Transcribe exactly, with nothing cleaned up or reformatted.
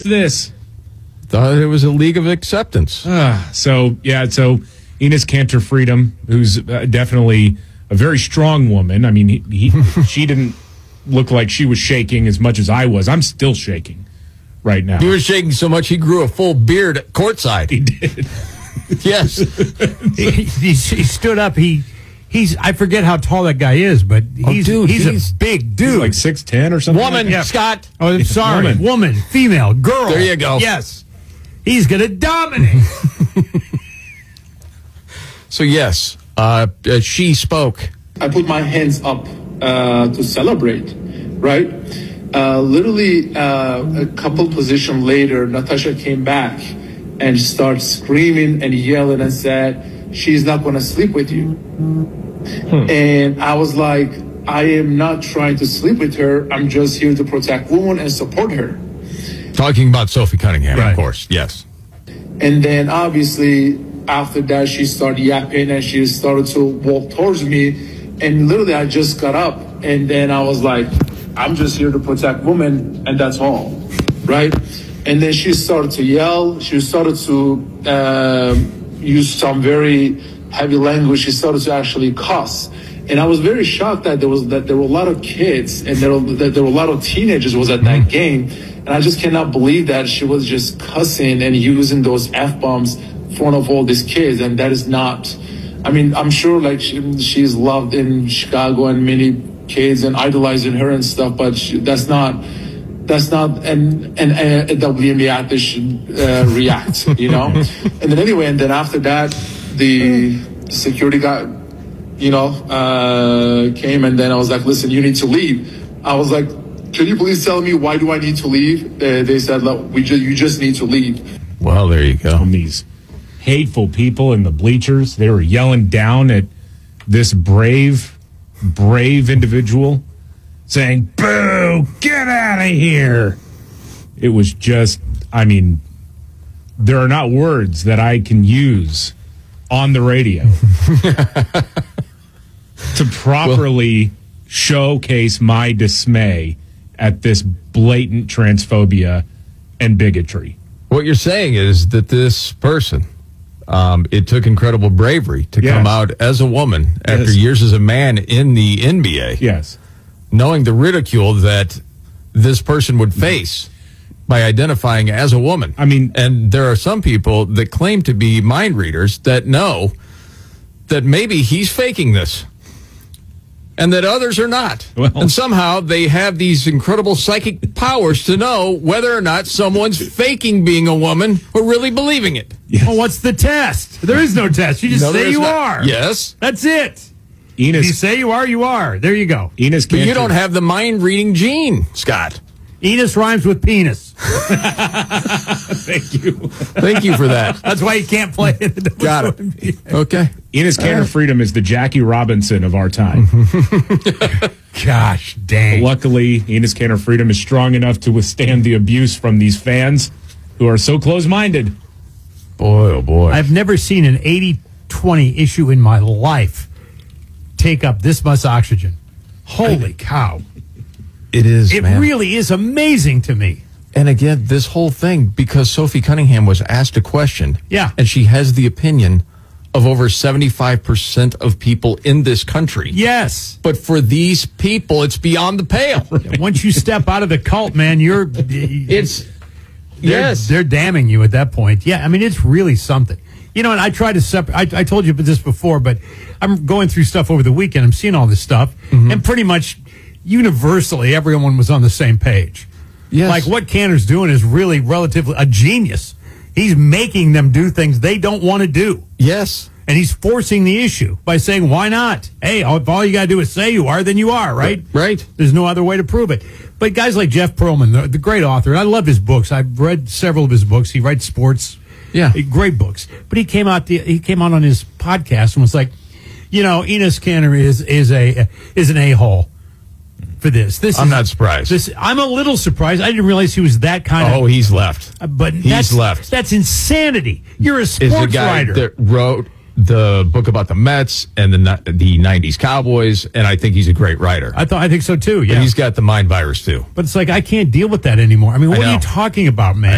this? Thought it was a league of acceptance. Uh, so, yeah, so Enes Kanter Freedom, who's uh, definitely a very strong woman. I mean, he, he she didn't look like she was shaking as much as I was. I'm still shaking right now. He was shaking so much he grew a full beard courtside. He did. Yes. he, he, he stood up. He He's, I forget how tall that guy is, but he's, oh, dude, he's, he's a big dude. He's like six ten or something. Woman, like yeah. Scott. Oh, I'm sorry. Woman. Woman, female, girl. There you go. Yes. He's going to dominate. So, yes, uh, uh, she spoke. I put my hands up uh, to celebrate, right? Uh, literally uh, a couple position later, Natasha came back and started screaming and yelling and said, she's not going to sleep with you. Hmm. And I was like, I am not trying to sleep with her. I'm just here to protect women and support her. Talking about Sophie Cunningham, right. Of course, yes. And then obviously after that, she started yapping and she started to walk towards me. And literally I just got up and then I was like, I'm just here to protect women and that's all, right? And then she started to yell. She started to uh, use some very heavy language. She started to actually cuss. And I was very shocked that there was that there were a lot of kids and there were, that there were a lot of teenagers was at that game. And I just cannot believe that she was just cussing and using those F-bombs in front of all these kids. And that is not, I mean, I'm sure like she, she's loved in Chicago and many kids and idolizing her and stuff, but she, that's not, that's not an, an, a W N B A that should uh, react, you know? And then anyway, and then after that, the security guy, you know, uh, came and then I was like, listen, you need to leave. I was like, can you please tell me why do I need to leave? Uh, they said, look, we just, you just need to leave. Well, there you go. And these hateful people in the bleachers, they were yelling down at this brave, brave individual saying, boo, get out of here. It was just, I mean, there are not words that I can use on the radio to properly well, showcase my dismay at this blatant transphobia and bigotry. What you're saying is that this person, um, it took incredible bravery to yes. come out as a woman after yes. years as a man in the N B A. Yes. Knowing the ridicule that this person would face by identifying as a woman. I mean, and there are some people that claim to be mind readers that know that maybe he's faking this and that others are not. Well, and somehow they have these incredible psychic powers to know whether or not someone's faking being a woman or really believing it. Yes. Well, what's the test? There is no test. You just no, say you not. are. Yes. That's it. Enes, if you say you are, you are. There you go. Enes Kanter. But you don't have the mind-reading gene, Scott. Enes rhymes with penis. Thank you. Thank you for that. That's why you can't play it. Got it. Okay. Enes Kanter right. Freedom is the Jackie Robinson of our time. Gosh dang. But luckily, Enes Kanter Freedom is strong enough to withstand the abuse from these fans who are so close-minded. Boy, oh boy. I've never seen an eighty twenty issue in my life take up this much oxygen. Holy cow. It is, It man. really is amazing to me. And again, this whole thing, because Sophie Cunningham was asked a question. Yeah. And she has the opinion of over seventy-five percent of people in this country. Yes. But for these people, it's beyond the pale. Once you step out of the cult, man, you're... It's... They're, yes. They're damning you at that point. Yeah, I mean, it's really something. You know, and I try to separate... I, I told you this before, but I'm going through stuff over the weekend. I'm seeing all this stuff. Mm-hmm. And pretty much universally, everyone was on the same page. Yes. Like, what Kanter's doing is really relatively a genius. He's making them do things they don't want to do. Yes. And he's forcing the issue by saying, why not? Hey, if all you got to do is say you are, then you are, right? Right. There's no other way to prove it. But guys like Jeff Pearlman, the, the great author, and I love his books. I've read several of his books. He writes sports. Yeah. Great books. But he came out the, he came out on his podcast and was like, you know, Enes Kanter is is a is an a-hole for this. This I'm is, not surprised. This I'm a little surprised. I didn't realize he was that kind oh, of. Oh, he's left. Uh, but he's that's, left. That's insanity. You're a Is the sports guy writer. that wrote the book about the Mets and the the nineties Cowboys, and I think he's a great writer. I thought I think so too. Yeah, but he's got the mind virus too. But it's like I can't deal with that anymore. I mean, what I are you talking about, man?